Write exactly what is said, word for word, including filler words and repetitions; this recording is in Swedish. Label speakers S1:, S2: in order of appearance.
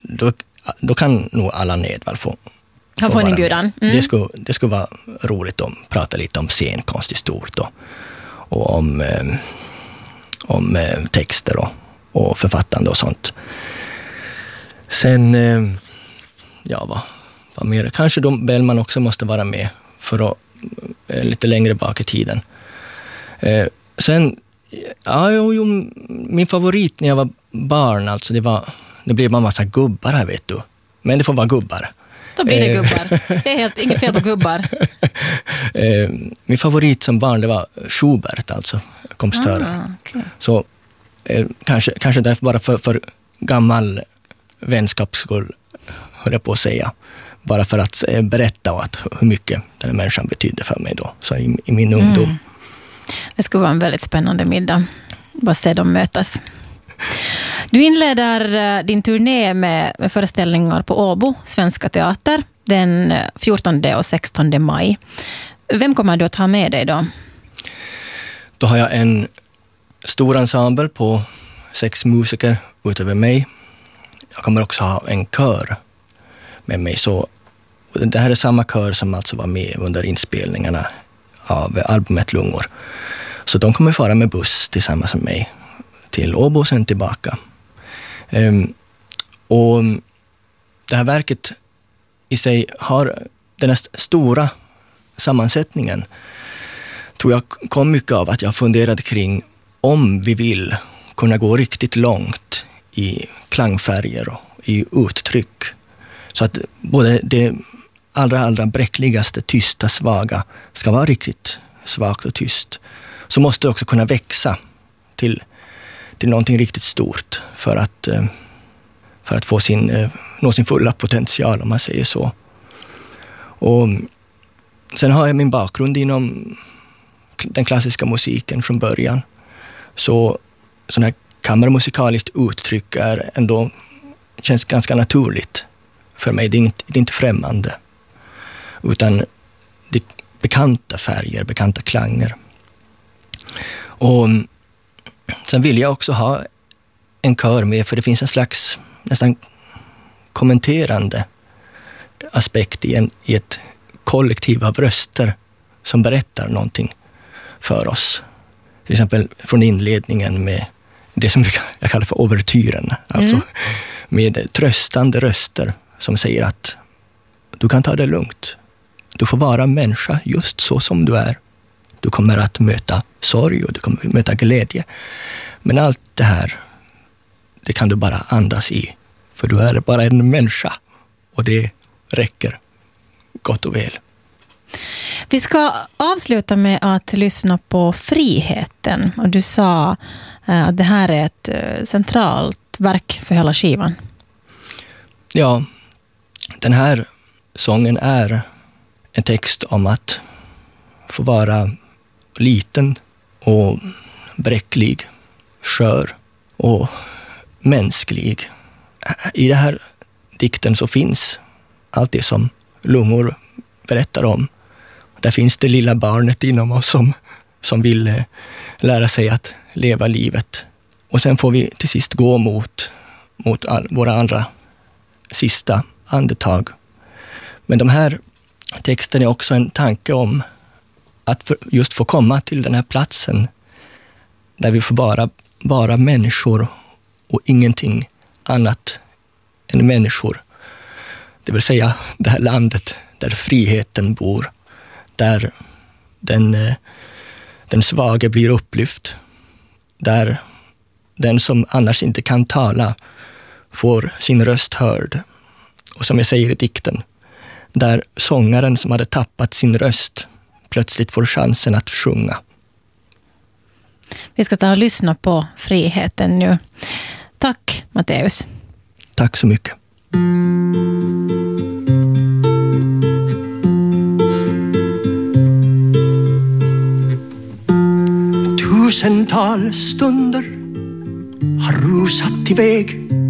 S1: då, då kan nog Allan Edwall få
S2: Han får en inbjudan.
S1: Mm. Det, skulle, det skulle vara roligt att prata lite om scenkonst i stort och, och om, eh, om eh, texter och, och författande och sånt. Sen, eh, ja vad, vad mer? Kanske då Bellman också måste vara med för att, eh, lite längre bak i tiden. Eh, sen, ja, jo, jo, min favorit när jag var barn, alltså det var, det blev en massa gubbar här, vet du. Men det får vara gubbar.
S2: Då blir det gubbar. Det är helt inget fel på gubbar.
S1: eh, min favorit som barn, det var Schubert, alltså kompositören.
S2: Ah, okay.
S1: Så eh, kanske, kanske därför bara för, för gammal vänskaps skull, höll jag på att säga. Bara för att eh, berätta att, hur mycket den här människan betydde för mig då, så i, i min ungdom.
S2: Mm. Det skulle vara en väldigt spännande middag. Bara se dem mötas. Du inleder din turné med föreställningar på Åbo, Svenska Teater, den fjortonde och sextonde maj. Vem kommer du att ha med dig då?
S1: Då har jag en stor ensemble på sex musiker utöver mig. Jag kommer också ha en kör med mig. Så det här är samma kör som alltså var med under inspelningarna av albumet Lungor. Så de kommer fara med buss tillsammans med mig till Åbo och sen tillbaka. Um, och det här verket i sig har den här stora sammansättningen, tror jag kom mycket av att jag funderade kring om vi vill kunna gå riktigt långt i klangfärger och i uttryck. Så att både det allra, allra bräckligaste, tysta, svaga ska vara riktigt svagt och tyst. Så måste det också kunna växa till till någonting riktigt stort för att, för att få sin, nå sin fulla potential, om man säger så. Och sen har jag min bakgrund inom den klassiska musiken från början. Så sån här kammermusikaliskt uttryck är ändå, känns ganska naturligt för mig. Det är inte, det är inte främmande. Utan det är bekanta färger, bekanta klanger. Och sen vill jag också ha en kör med, för det finns en slags nästan kommenterande aspekt i, en, i ett kollektiv av röster som berättar någonting för oss. Till exempel från inledningen med det som jag kallar för overtyren. Alltså mm. med tröstande röster som säger att du kan ta det lugnt. Du får vara människa just så som du är. Du kommer att möta sorg och du kommer att möta glädje. Men allt det här, det kan du bara andas i. För du är bara en människa. Och det räcker gott och väl.
S2: Vi ska avsluta med att lyssna på Friheten. Och du sa att det här är ett centralt verk för hela skivan.
S1: Ja, den här sången är en text om att få vara liten och bräcklig, skör och mänsklig. I den här dikten så finns allt det som Lungor berättar om. Där finns det lilla barnet inom oss som, som vill lära sig att leva livet. Och sen får vi till sist gå mot, mot all, våra andra sista andetag. Men de här texten är också en tanke om att för, just få komma till den här platsen där vi får bara vara människor och ingenting annat än människor. Det vill säga det här landet där friheten bor, där den, den svage blir upplyft, där den som annars inte kan tala får sin röst hörd. Och som jag säger i dikten, där sångaren som hade tappat sin röst plötsligt får chansen att sjunga.
S2: Vi ska ta och lyssna på Friheten nu. Tack, Matteus.
S1: Tack så mycket.
S3: Tusentals stunder har rusat iväg